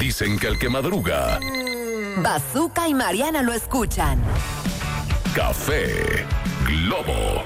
Dicen que el que madruga, Bazooka y Mariana lo escuchan. Café Globo.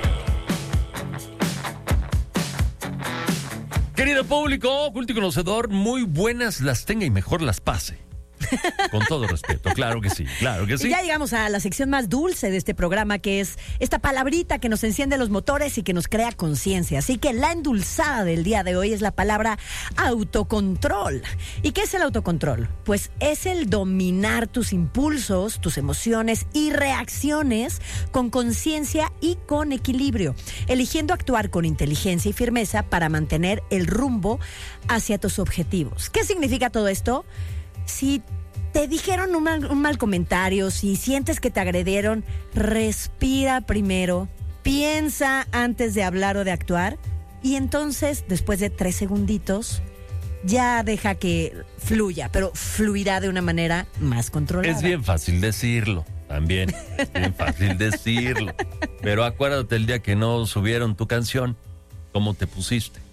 Querido público, culto y conocedor, muy buenas las tenga y mejor las pase. Con todo respeto, claro que sí, claro que sí. Y ya llegamos a la sección más dulce de este programa, que es esta palabrita que nos enciende los motores y que nos crea conciencia. Así que la endulzada del día de hoy es la palabra autocontrol. ¿Y qué es el autocontrol? Pues es el dominar tus impulsos, tus emociones y reacciones con conciencia y con equilibrio, eligiendo actuar con inteligencia y firmeza para mantener el rumbo hacia tus objetivos. ¿Qué significa todo esto? Si te dijeron un mal comentario, si sientes que te agredieron, respira primero, piensa antes de hablar o de actuar, y entonces, después de 3 segunditos, ya deja que fluya, pero fluirá de una manera más controlada. Es bien fácil decirlo, también, es bien fácil decirlo. Pero acuérdate el día que no subieron tu canción, ¿cómo te pusiste?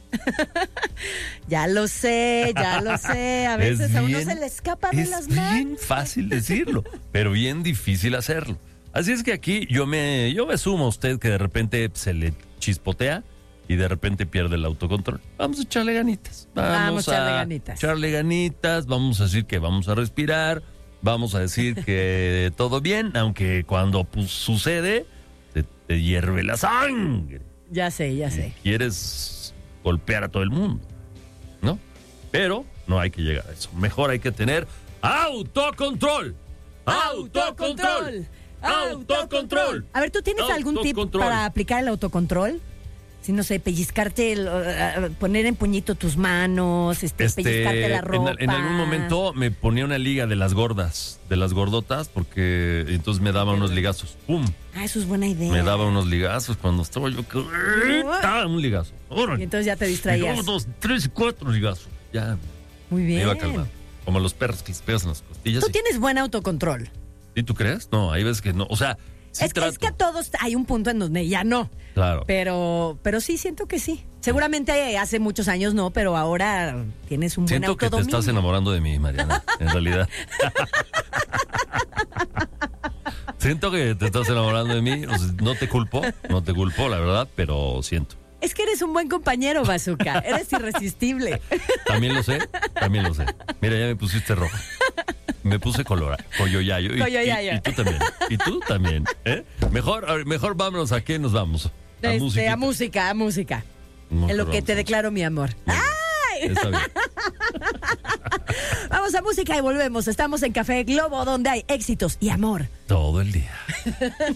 Ya lo sé. A veces a uno se le escapa de las manos. Es bien fácil decirlo, pero bien difícil hacerlo. Así es que aquí yo me sumo a usted que de repente se le chispotea y de repente pierde el autocontrol. Vamos a echarle ganitas. Vamos a echarle ganitas. Vamos a decir que vamos a respirar. Vamos a decir que todo bien, aunque cuando sucede te hierve la sangre. Ya sé. Quieres golpear a todo el mundo, ¿no? Pero no hay que llegar a eso. Mejor hay que tener autocontrol. ¡Autocontrol! A ver, ¿tú tienes algún tip para aplicar el autocontrol? Si no sé, pellizcarte, poner en puñito tus manos, pellizcarte la ropa. En algún momento me ponía una liga de las gordas, de las gordotas, porque entonces me daba unos ligazos. ¡Pum! Ah, eso es buena idea. Me daba unos ligazos cuando estaba yo. Un ligazo. Y entonces ya te distraías. 2, 3 y 4 ligazos. Ya. Muy bien. Me iba calmando. Como los perros que les pegas en las costillas. Tú tienes buen autocontrol. ¿Sí tú crees? No, hay veces que no. O sea, sí es que a todos hay un punto en donde ya no. Claro. Pero sí, siento que sí. Seguramente hace muchos años no, pero ahora tienes un buen autodominio. Siento que te estás enamorando de mí, Mariana, en realidad. Siento que te estás enamorando de mí. O sea, no te culpo, la verdad, pero siento. Es que eres un buen compañero, Bazooka. Eres irresistible. También lo sé. Mira, ya me pusiste rojo. Me puse coyoyayo. Y tú también. Mejor vámonos. ¿A qué nos vamos? A música. En lo que te declaro mi amor. ¡Ay! Está bien. Vamos a música y volvemos. Estamos en Café Globo, donde hay éxitos y amor. Todo el día.